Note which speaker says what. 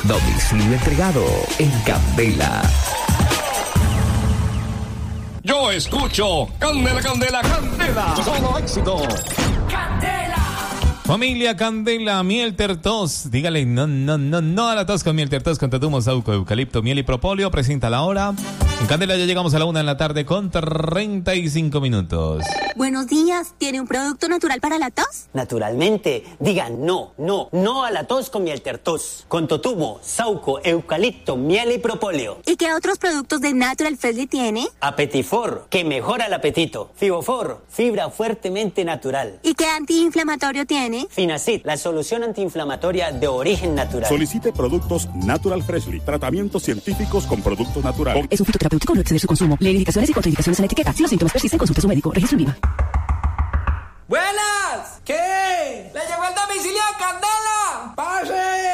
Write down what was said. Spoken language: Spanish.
Speaker 1: Domicilio entregado en Candela.
Speaker 2: Yo escucho Candela, Candela, Candela. Solo éxito.
Speaker 3: ¡Candela!
Speaker 4: Familia Candela, miel tertos. Dígale no a la tos con miel tertos con Tatumo, Sauco, Eucalipto, miel y propóleo. Presenta la hora. En Candela ya llegamos a la 1 p.m. con 35 minutos.
Speaker 5: Buenos días. ¿Tiene un producto natural para la tos?
Speaker 6: Naturalmente. Digan no a la tos con miel tertos. Con Totumo, Sauco, Eucalipto, miel y propóleo.
Speaker 5: ¿Y qué otros productos de Natural Freshly tiene?
Speaker 6: Apetifor, que mejora el apetito. Fibofor, fibra fuertemente natural.
Speaker 5: ¿Y qué antiinflamatorio tiene?
Speaker 6: Finacid, la solución antiinflamatoria de origen natural.
Speaker 7: Solicite productos Natural Freshly, tratamientos científicos con productos naturales.
Speaker 8: Es un fitoterapéutico, no exceder su consumo. Lee indicaciones y contraindicaciones en la etiqueta. Si los síntomas persisten, consulte a su médico. Registro en VIVA.
Speaker 3: ¡Buenas! ¿Qué? ¿Le llegó el domicilio a Candela? ¡Pase!